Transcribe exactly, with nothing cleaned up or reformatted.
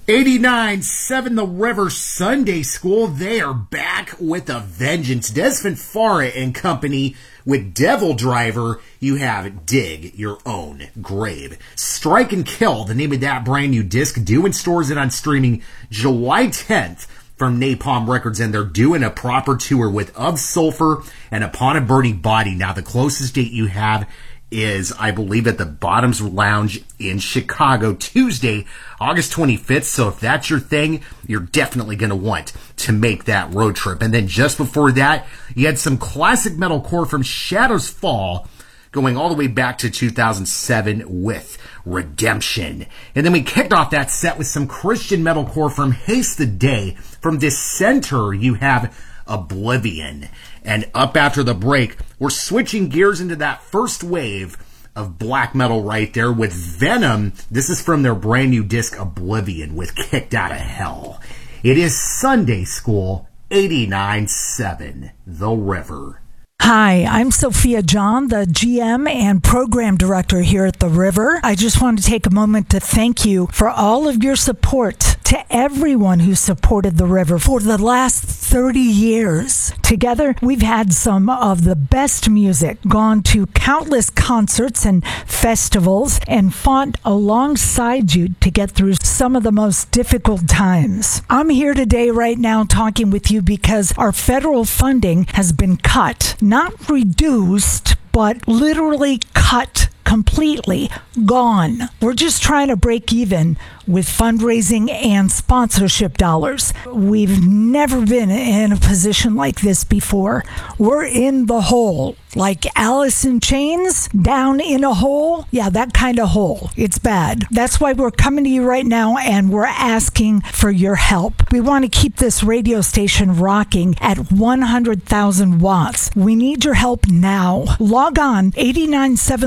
eighty-nine seven The River Sunday School, they are back with a vengeance. Desmond Farah and company with Devil Driver. You have Dig Your Own Grave. Strike and Kill, the name of that brand new disc, due in stores and on streaming July tenth from Napalm Records, and they're doing a proper tour with Of Sulfur and Upon a Burning Body. Now, the closest date you have is, I believe, at the Bottoms Lounge in Chicago, Tuesday, August twenty-fifth. So if that's your thing, you're definitely going to want to make that road trip. And then just before that, you had some classic metalcore from Shadows Fall, going all the way back to two thousand seven with Redemption. And then we kicked off that set with some Christian metalcore from Haste the Day. From Dissenter, you have Oblivion. And up after the break, we're switching gears into that first wave of black metal right there with Venom. This is from their brand new disc Oblivion with Kicked Out of Hell. It is Sunday School, eighty-nine seven The River. Hi, I'm Sophia John, the G M and Program Director here at The River. I just want to take a moment to thank you for all of your support, to everyone who supported The River for the last thirty years. Together, we've had some of the best music, gone to countless concerts and festivals, and fought alongside you to get through some of the most difficult times. I'm here today right now talking with you because our federal funding has been cut. Not reduced, but literally cut completely, gone. We're just trying to break even with fundraising and sponsorship dollars. We've never been in a position like this before. We're in the hole. Like Alice in Chains, down in a hole. Yeah, that kind of hole. It's bad. That's why we're coming to you right now and we're asking for your help. We want to keep this radio station rocking at one hundred thousand watts. We need your help now. Log on, eight nine seven